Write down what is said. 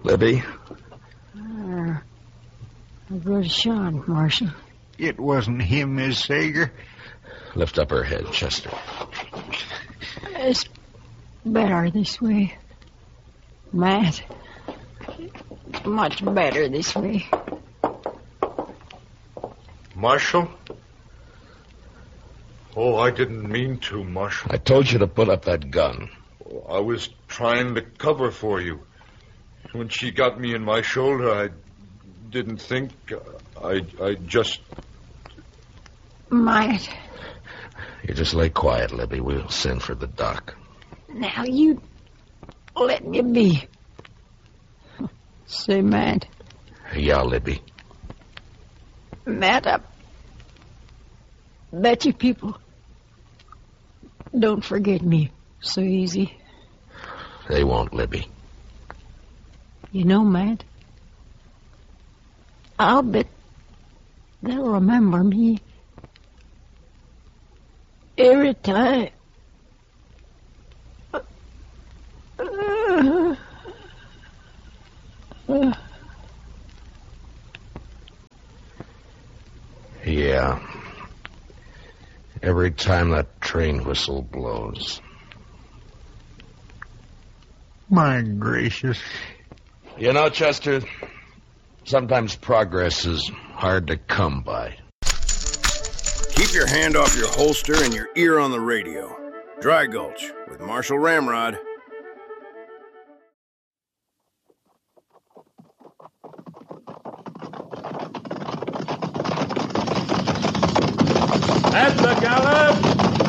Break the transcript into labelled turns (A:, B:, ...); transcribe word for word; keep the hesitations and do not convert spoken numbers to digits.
A: Libby?
B: Uh, a good shot, Marshal.
C: It wasn't him, Miss Sager.
A: Lift up her head, Chester.
B: It's better this way. Matt. Much better this way.
D: Marshal? Oh, I didn't mean to, Marshal.
A: I told you to put up that gun.
D: I was trying to cover for you. When she got me in my shoulder, I didn't think. I, I just...
B: Matt.
A: You just lay quiet, Libby. We'll send for the doc.
B: Now you let me be. Say, Matt.
A: Yeah, Libby.
B: Matt, I bet you people don't forget me so easy.
A: They won't, Libby.
B: You know, Matt, I'll bet they'll remember me every time. Uh, uh, uh.
A: Yeah. Every time that train whistle blows.
C: My gracious.
A: You know, Chester, sometimes progress is hard to come by.
E: Keep your hand off your holster and your ear on the radio. Dry Gulch with Marshal Ramrod.
F: At the gallop!